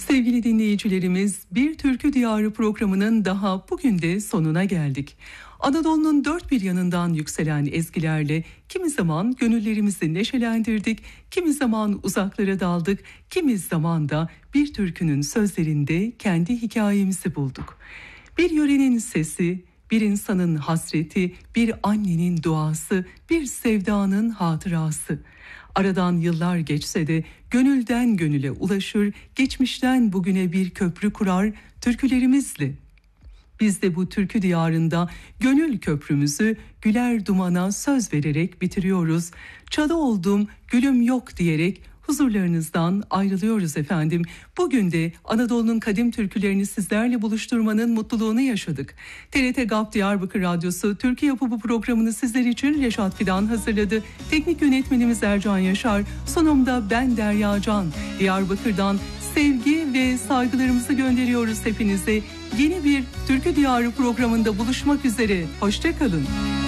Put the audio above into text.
Sevgili dinleyicilerimiz, Bir Türkü Diyarı programının daha bugün de sonuna geldik. Anadolu'nun dört bir yanından yükselen ezgilerle kimi zaman gönüllerimizi neşelendirdik, kimi zaman uzaklara daldık, kimi zaman da bir türkünün sözlerinde kendi hikayemizi bulduk. Bir yörenin sesi, bir insanın hasreti, bir annenin duası, bir sevdanın hatırası. Aradan yıllar geçse de gönülden gönüle ulaşır, geçmişten bugüne bir köprü kurar türkülerimizle. Biz de bu türkü diyarında gönül köprümüzü güler dumana söz vererek bitiriyoruz. Çada oldum, gülüm yok diyerek huzurlarınızdan ayrılıyoruz efendim. Bugün de Anadolu'nun kadim türkülerini sizlerle buluşturmanın mutluluğunu yaşadık. TRT GAP Diyarbakır Radyosu Türkü Yapımı programını sizler için Reşat Fidan hazırladı. Teknik yönetmenimiz Ercan Yaşar, sonumda ben Derya Can. Diyarbakır'dan sevgi ve saygılarımızı gönderiyoruz hepinize. Yeni bir Türkü Diyarı programında buluşmak üzere. Hoşça kalın.